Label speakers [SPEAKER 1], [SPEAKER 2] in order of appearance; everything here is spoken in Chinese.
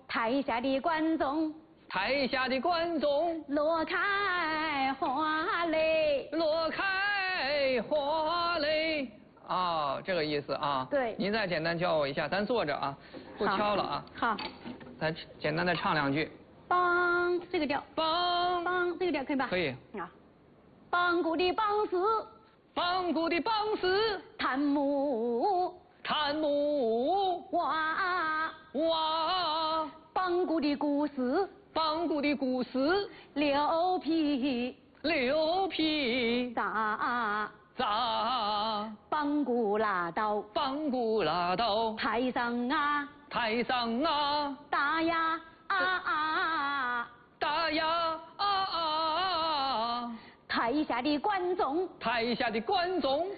[SPEAKER 1] 台下的观众，
[SPEAKER 2] 台下的观众，
[SPEAKER 1] 落开花蕾，
[SPEAKER 2] 落开花蕾。啊，这个意思啊。
[SPEAKER 1] 对。
[SPEAKER 2] 您再简单教我一下，咱坐着啊，不敲了啊。
[SPEAKER 1] 好。
[SPEAKER 2] 咱简单的唱2句。
[SPEAKER 1] 梆，这个调。
[SPEAKER 2] 梆，
[SPEAKER 1] 这个调可以吧？
[SPEAKER 2] 可以。
[SPEAKER 1] 啊。梆鼓的梆丝，
[SPEAKER 2] 梆鼓的梆丝，
[SPEAKER 1] 弹木，
[SPEAKER 2] 哇，
[SPEAKER 1] 梆鼓的鼓丝，
[SPEAKER 2] 梆鼓的鼓丝，
[SPEAKER 1] 牛皮，砸，梆鼓拉到，台上啊，打呀
[SPEAKER 2] 打呀
[SPEAKER 1] 台下的观众，